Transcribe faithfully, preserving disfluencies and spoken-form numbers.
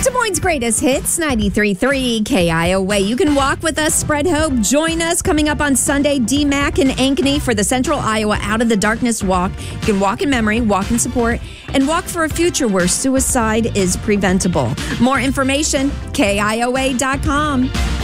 Des Moines' greatest hits, ninety-three point three K I O A. You can walk with us, spread hope. Join us coming up on Sunday, D MAC and Ankeny for the Central Iowa Out of the Darkness Walk. You can walk in memory, walk in support, and walk for a future where suicide is preventable. More information, K I O A dot com.